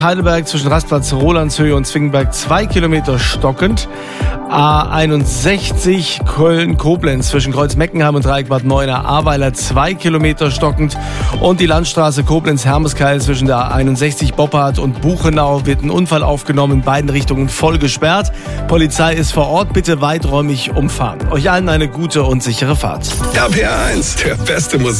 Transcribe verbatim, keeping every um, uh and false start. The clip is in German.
Heidelberg zwischen Rastplatz Rolandshöhe und Zwingenberg zwei Kilometer stockend. A einundsechzig Köln-Koblenz zwischen Kreuz-Meckenheim und Dreieck Bad Neuenahr-Ahrweiler zwei Kilometer stockend. Und die Landstraße Koblenz-Hermeskeil zwischen der A einundsechzig Boppard und Buchenau wird ein Unfall aufgenommen, in beiden Richtungen voll gesperrt. Polizei ist vor Ort, bitte weiträumig umfahren. Euch allen eine gute und sichere Fahrt. R P R eins, der beste Musik.